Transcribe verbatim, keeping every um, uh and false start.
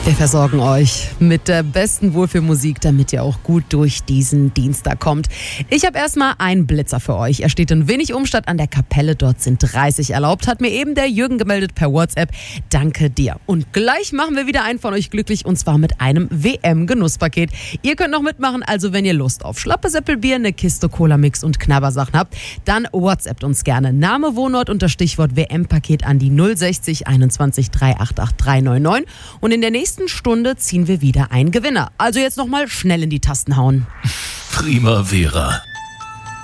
Wir versorgen euch mit der besten Wohlfühlmusik, damit ihr auch gut durch diesen Dienstag kommt. Ich habe erstmal einen Blitzer für euch. Er steht in Winnig-Umstadt an der Kapelle. Dort sind dreißig erlaubt. Hat mir eben der Jürgen gemeldet per WhatsApp. Danke dir. Und gleich machen wir wieder einen von euch glücklich, und zwar mit einem W M-Genusspaket. Ihr könnt noch mitmachen, also wenn ihr Lust auf Schlappe-Seppelbier, eine Kiste Cola-Mix und Knabbersachen habt, dann WhatsAppt uns gerne. Name, Wohnort und das Stichwort W M-Paket an die null sechzig einundzwanzig dreihundertachundachtzig dreihundertneunundneunzig. Und in der nächsten Stunde ziehen wir wieder einen Gewinner. Also jetzt nochmal schnell in die Tasten hauen. Primavera.